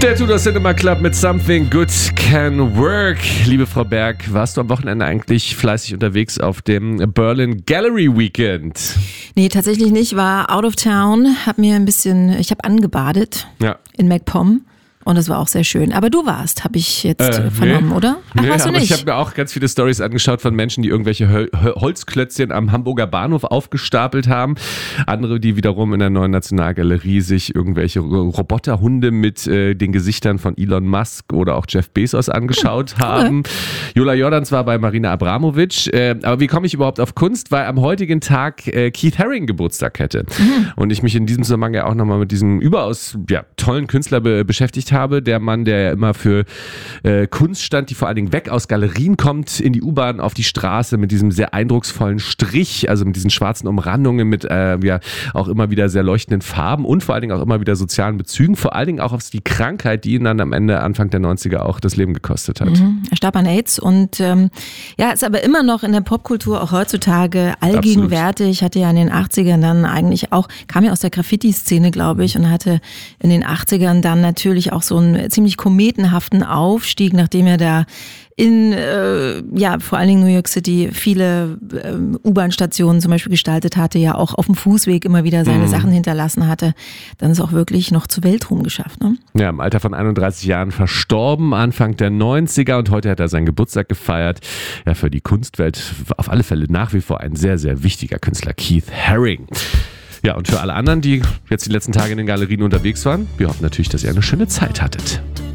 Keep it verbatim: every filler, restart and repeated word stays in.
Der Tudor Cinema Club mit Something Good Can Work. Liebe Frau Berg, warst du am Wochenende eigentlich fleißig unterwegs auf dem Berlin Gallery Weekend? Nee, tatsächlich nicht. War out of town, hab mir ein bisschen, ich habe angebadet ja. in MacPom. Und das war auch sehr schön. Aber du warst, habe ich jetzt äh, vernommen, nee. oder? Ach, nee, warst du aber nicht? Ich habe mir auch ganz viele Storys angeschaut von Menschen, die irgendwelche Hol- Holzklötzchen am Hamburger Bahnhof aufgestapelt haben. Andere, die wiederum in der Neuen Nationalgalerie sich irgendwelche Roboterhunde mit äh, den Gesichtern von Elon Musk oder auch Jeff Bezos angeschaut hm, haben. Okay. Jola Jordans war bei Marina Abramovic. Äh, aber wie komme ich überhaupt auf Kunst? Weil am heutigen Tag äh, Keith Haring Geburtstag hätte. Mhm. Und ich mich in diesem Zusammenhang ja auch nochmal mit diesem überaus ja, tollen Künstler be- beschäftigt habe. Der Mann, der ja immer für äh, Kunst stand, die vor allen Dingen weg aus Galerien kommt, in die U-Bahn, auf die Straße mit diesem sehr eindrucksvollen Strich, also mit diesen schwarzen Umrandungen, mit äh, ja auch immer wieder sehr leuchtenden Farben und vor allen Dingen auch immer wieder sozialen Bezügen, vor allen Dingen auch auf die Krankheit, die ihn dann am Ende, Anfang der neunziger auch das Leben gekostet hat. Mhm. Er starb an AIDS und ähm, ja, ist aber immer noch in der Popkultur auch heutzutage allgegenwärtig. Absolut. Hatte ja in den achtzigern dann eigentlich auch, kam ja aus der Graffiti-Szene, glaube ich, und hatte in den achtzigern dann natürlich auch so einen ziemlich kometenhaften Aufstieg, nachdem er da in, äh, ja, vor allen Dingen New York City viele äh, U-Bahn-Stationen zum Beispiel gestaltet hatte, ja auch auf dem Fußweg immer wieder seine mhm. Sachen hinterlassen hatte, dann ist auch wirklich noch zu Weltruhm geschafft. Ne? Ja, im Alter von einunddreißig Jahren verstorben, Anfang der neunziger, und heute hat er seinen Geburtstag gefeiert. Ja, für die Kunstwelt auf alle Fälle nach wie vor ein sehr, sehr wichtiger Künstler, Keith Haring. Ja, und für alle anderen, die jetzt die letzten Tage in den Galerien unterwegs waren, wir hoffen natürlich, dass ihr eine schöne Zeit hattet.